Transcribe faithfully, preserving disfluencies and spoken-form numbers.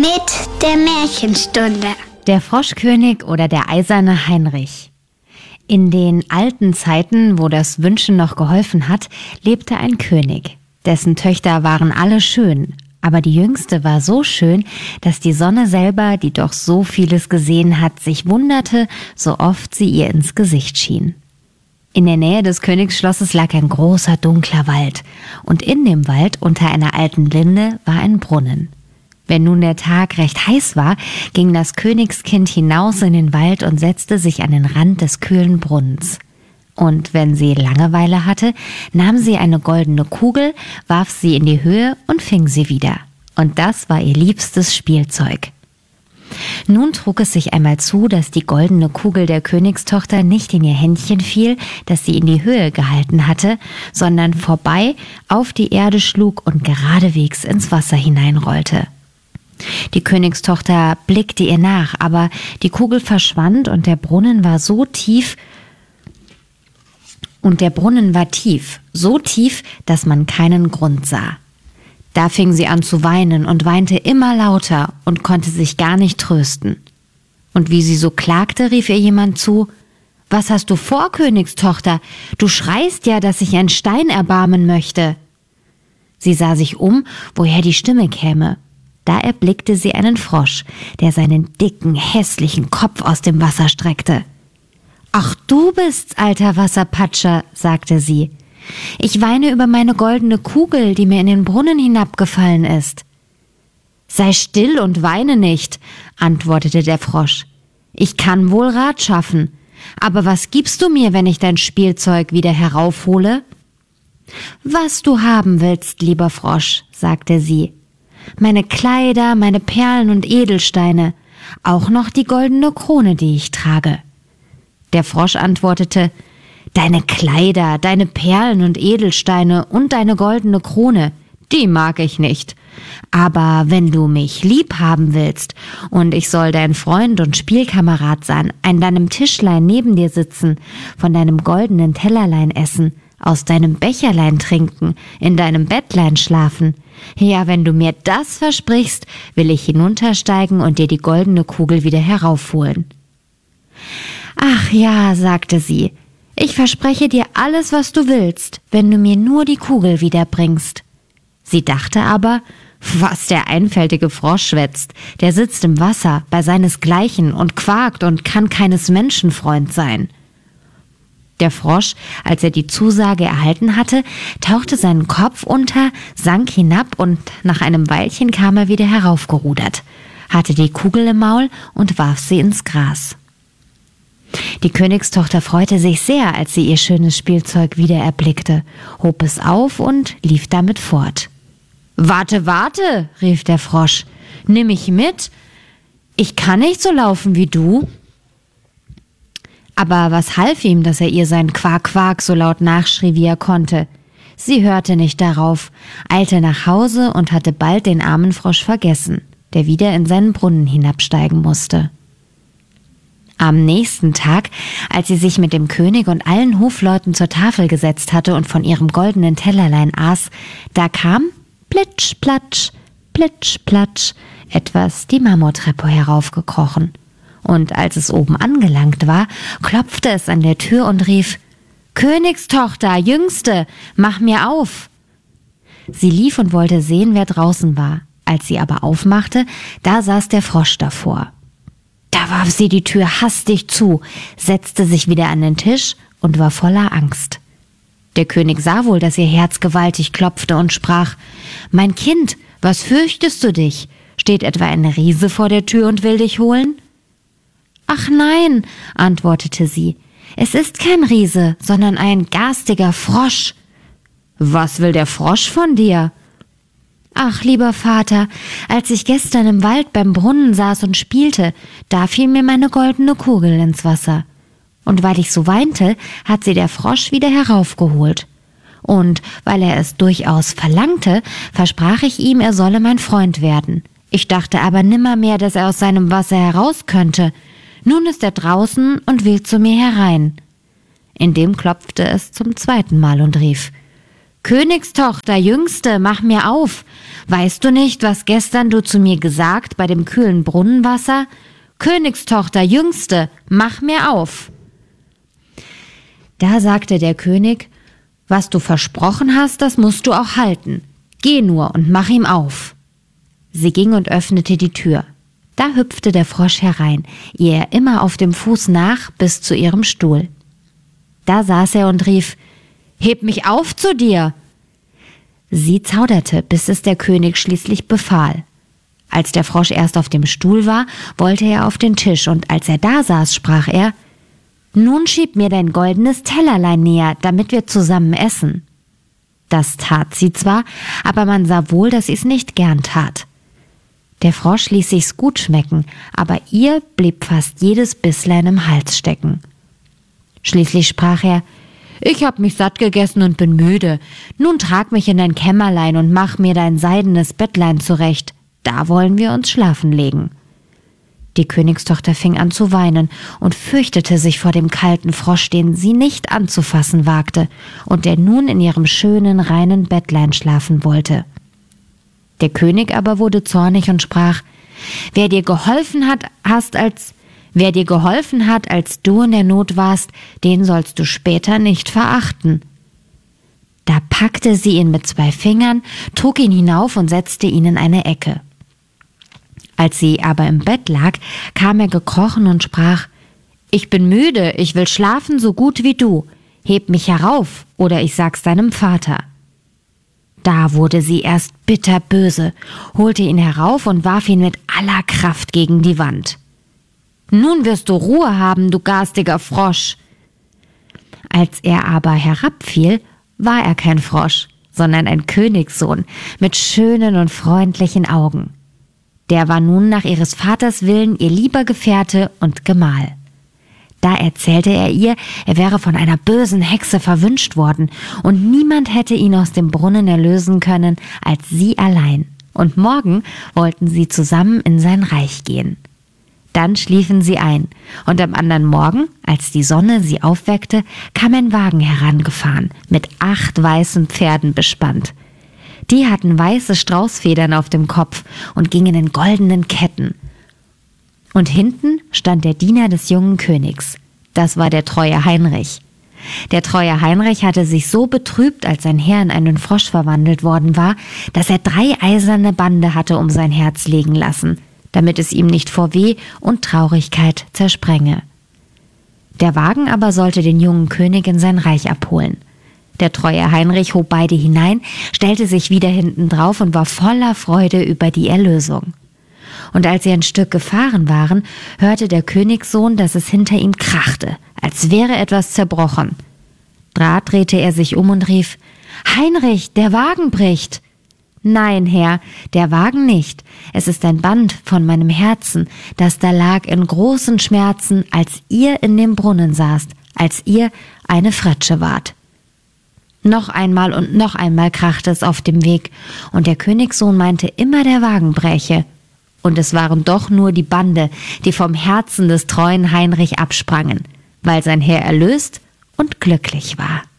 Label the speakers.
Speaker 1: mit der Märchenstunde.
Speaker 2: Der Froschkönig oder der eiserne Heinrich. In den alten Zeiten, wo das Wünschen noch geholfen hat, lebte ein König. Dessen Töchter waren alle schön, aber die jüngste war so schön, dass die Sonne selber, die doch so vieles gesehen hat, sich wunderte, so oft sie ihr ins Gesicht schien. In der Nähe des Königsschlosses lag ein großer, dunkler Wald, und in dem Wald, unter einer alten Linde, war ein Brunnen. Wenn nun der Tag recht heiß war, ging das Königskind hinaus in den Wald und setzte sich an den Rand des kühlen Brunnens. Und wenn sie Langeweile hatte, nahm sie eine goldene Kugel, warf sie in die Höhe und fing sie wieder. Und das war ihr liebstes Spielzeug. Nun trug es sich einmal zu, dass die goldene Kugel der Königstochter nicht in ihr Händchen fiel, das sie in die Höhe gehalten hatte, sondern vorbei auf die Erde schlug und geradewegs ins Wasser hineinrollte. Die Königstochter blickte ihr nach, aber die Kugel verschwand und der Brunnen war so tief, und der Brunnen war tief, so tief, dass man keinen Grund sah. Da fing sie an zu weinen und weinte immer lauter und konnte sich gar nicht trösten. Und wie sie so klagte, rief ihr jemand zu: »Was hast du vor, Königstochter? Du schreist ja, dass sich ein Stein erbarmen möchte.« Sie sah sich um, woher die Stimme käme. Da erblickte sie einen Frosch, der seinen dicken, hässlichen Kopf aus dem Wasser streckte. »Ach, du bist's, alter Wasserpatscher«, sagte sie. »Ich weine über meine goldene Kugel, die mir in den Brunnen hinabgefallen ist.« »Sei still und weine nicht«, antwortete der Frosch. »Ich kann wohl Rat schaffen. Aber was gibst du mir, wenn ich dein Spielzeug wieder heraufhole?« »Was du haben willst, lieber Frosch«, sagte sie. »Meine Kleider, meine Perlen und Edelsteine, auch noch die goldene Krone, die ich trage.« Der Frosch antwortete: »Deine Kleider, deine Perlen und Edelsteine und deine goldene Krone, die mag ich nicht. Aber wenn du mich lieb haben willst und ich soll dein Freund und Spielkamerad sein, an deinem Tischlein neben dir sitzen, von deinem goldenen Tellerlein essen, aus deinem Becherlein trinken, in deinem Bettlein schlafen, ja, wenn du mir das versprichst, will ich hinuntersteigen und dir die goldene Kugel wieder heraufholen.« »Ach ja«, sagte sie, »ich verspreche dir alles, was du willst, wenn du mir nur die Kugel wiederbringst.« Sie dachte aber: »Was der einfältige Frosch schwätzt, der sitzt im Wasser bei seinesgleichen und quakt und kann keines Menschen Freund sein.« Der Frosch, als er die Zusage erhalten hatte, tauchte seinen Kopf unter, sank hinab und nach einem Weilchen kam er wieder heraufgerudert, hatte die Kugel im Maul und warf sie ins Gras. Die Königstochter freute sich sehr, als sie ihr schönes Spielzeug wieder erblickte, hob es auf und lief damit fort. »Warte, warte«, rief der Frosch, »nimm mich mit. Ich kann nicht so laufen wie du.« Aber was half ihm, dass er ihr sein Quak, Quak so laut nachschrie, wie er konnte? Sie hörte nicht darauf, eilte nach Hause und hatte bald den armen Frosch vergessen, der wieder in seinen Brunnen hinabsteigen musste. Am nächsten Tag, als sie sich mit dem König und allen Hofleuten zur Tafel gesetzt hatte und von ihrem goldenen Tellerlein aß, da kam, plitsch, platsch, plitsch, platsch, etwas die Marmortreppe heraufgekrochen. Und als es oben angelangt war, klopfte es an der Tür und rief: »Königstochter, Jüngste, mach mir auf!« Sie lief und wollte sehen, wer draußen war. Als sie aber aufmachte, da saß der Frosch davor. Da warf sie die Tür hastig zu, setzte sich wieder an den Tisch und war voller Angst. Der König sah wohl, dass ihr Herz gewaltig klopfte und sprach: »Mein Kind, was fürchtest du dich? Steht etwa ein Riese vor der Tür und will dich holen?« »Ach nein«, antwortete sie, »es ist kein Riese, sondern ein garstiger Frosch.« »Was will der Frosch von dir?« »Ach, lieber Vater, als ich gestern im Wald beim Brunnen saß und spielte, da fiel mir meine goldene Kugel ins Wasser. Und weil ich so weinte, hat sie der Frosch wieder heraufgeholt. Und weil er es durchaus verlangte, versprach ich ihm, er solle mein Freund werden. Ich dachte aber nimmermehr, dass er aus seinem Wasser heraus könnte. Nun ist er draußen und will zu mir herein.« Indem klopfte es zum zweiten Mal und rief: »Königstochter, Jüngste, mach mir auf! Weißt du nicht, was gestern du zu mir gesagt bei dem kühlen Brunnenwasser? Königstochter, Jüngste, mach mir auf!« Da sagte der König: »Was du versprochen hast, das musst du auch halten. Geh nur und mach ihm auf.« Sie ging und öffnete die Tür. Da hüpfte der Frosch herein, ihr immer auf dem Fuß nach bis zu ihrem Stuhl. Da saß er und rief: »Heb mich auf zu dir!« Sie zauderte, bis es der König schließlich befahl. Als der Frosch erst auf dem Stuhl war, wollte er auf den Tisch, und als er da saß, sprach er: »Nun schieb mir dein goldenes Tellerlein näher, damit wir zusammen essen.« Das tat sie zwar, aber man sah wohl, dass sie's nicht gern tat. Der Frosch ließ sich's gut schmecken, aber ihr blieb fast jedes Bisslein im Hals stecken. Schließlich sprach er: »Ich hab mich satt gegessen und bin müde. Nun trag mich in dein Kämmerlein und mach mir dein seidenes Bettlein zurecht. Da wollen wir uns schlafen legen.« Die Königstochter fing an zu weinen und fürchtete sich vor dem kalten Frosch, den sie nicht anzufassen wagte und der nun in ihrem schönen, reinen Bettlein schlafen wollte. Der König aber wurde zornig und sprach: »Wer dir geholfen hat, hast als Wer dir geholfen hat, als du in der Not warst, den sollst du später nicht verachten.« Da packte sie ihn mit zwei Fingern, trug ihn hinauf und setzte ihn in eine Ecke. Als sie aber im Bett lag, kam er gekrochen und sprach: »Ich bin müde, ich will schlafen so gut wie du. Heb mich herauf, oder ich sag's deinem Vater.« Da wurde sie erst bitterböse, holte ihn herauf und warf ihn mit aller Kraft gegen die Wand. »Nun wirst du Ruhe haben, du garstiger Frosch!« Als er aber herabfiel, war er kein Frosch, sondern ein Königssohn mit schönen und freundlichen Augen. Der war nun nach ihres Vaters Willen ihr lieber Gefährte und Gemahl. Da erzählte er ihr, er wäre von einer bösen Hexe verwünscht worden, und niemand hätte ihn aus dem Brunnen erlösen können als sie allein. Und morgen wollten sie zusammen in sein Reich gehen. Dann schliefen sie ein, und am anderen Morgen, als die Sonne sie aufweckte, kam ein Wagen herangefahren, mit acht weißen Pferden bespannt. Die hatten weiße Straußfedern auf dem Kopf und gingen in goldenen Ketten. Und hinten stand der Diener des jungen Königs. Das war der treue Heinrich. Der treue Heinrich hatte sich so betrübt, als sein Herr in einen Frosch verwandelt worden war, dass er drei eiserne Bande hatte um sein Herz legen lassen, damit es ihm nicht vor Weh und Traurigkeit zersprenge. Der Wagen aber sollte den jungen König in sein Reich abholen. Der treue Heinrich hob beide hinein, stellte sich wieder hinten drauf und war voller Freude über die Erlösung. Und als sie ein Stück gefahren waren, hörte der Königssohn, dass es hinter ihm krachte, als wäre etwas zerbrochen. Da drehte er sich um und rief: »Heinrich, der Wagen bricht!« »Nein, Herr, der Wagen nicht. Es ist ein Band von meinem Herzen, das da lag in großen Schmerzen, als ihr in dem Brunnen saßt, als ihr eine Fritsche wart.« Noch einmal und noch einmal krachte es auf dem Weg, und der Königssohn meinte immer, der Wagen bräche. Und es waren doch nur die Bande, die vom Herzen des treuen Heinrich absprangen, weil sein Herr erlöst und glücklich war.